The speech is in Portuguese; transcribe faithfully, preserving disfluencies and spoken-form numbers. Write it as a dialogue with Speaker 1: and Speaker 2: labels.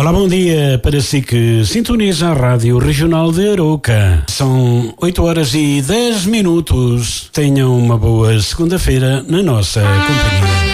Speaker 1: Olá, bom dia para si que sintoniza a Rádio Regional de Arouca. São oito horas e dez minutos. Tenham uma boa segunda-feira na nossa companhia.